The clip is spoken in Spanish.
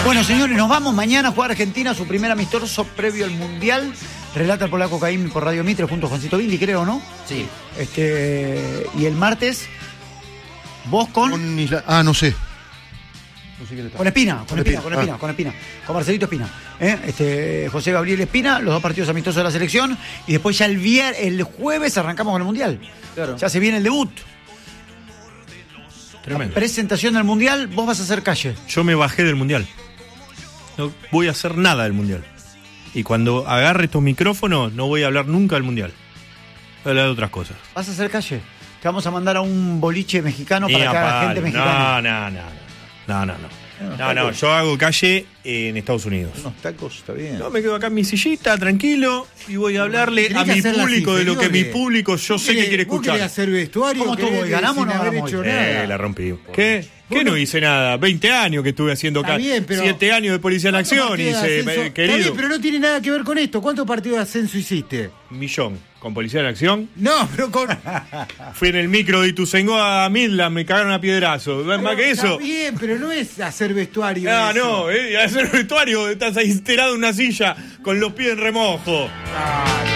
Bueno, señores, nos vamos. Mañana a jugar Argentina su primer amistoso previo al Mundial. Relata el polaco Caín por Radio Mitre junto a Juancito Bildi, creo, ¿no? Sí. Y el martes, vos con no sé. Con Espina. Con Marcelito Espina. José Gabriel Espina, los 2 partidos amistosos de la selección. Y después ya el jueves arrancamos con el Mundial. Claro. Ya se viene el debut. Tremendo. La presentación del Mundial, vos vas a hacer calle. Yo me bajé del Mundial. No voy a hacer nada del Mundial. Y cuando agarre estos micrófonos, no voy a hablar nunca del Mundial. Voy a hablar de otras cosas. ¿Vas a hacer calle? Te vamos a mandar a un boliche mexicano para que haga gente mexicana. No, yo hago calle en Estados Unidos. Unos tacos, está bien. No, me quedo acá en mi sillita, tranquilo, y voy a hablarle a mi público de lo que mi público yo sé que quiere escuchar. ¿Vos hacer vestuario? ¿Cómo estuvo? ¿Ganamos o no haber ganamos hecho hoy? nada? La rompí. ¿Qué? ¿Qué no hice nada? 20 años que estuve haciendo Está calle. bien, pero 7 años de policía en acción, hice, Está querido. bien, pero no tiene nada que ver con esto. ¿Cuántos partidos de ascenso hiciste? 1.000.000 con policía en acción. No, pero con... Fui en el micro de Ituzaingó a Midland, me cagaron a piedrazo. Más que eso. Está bien, pero no es hacer vestuario. Ah, eso. no, hacer vestuario, estás ahí instalado en una silla con los pies en remojo. Ah,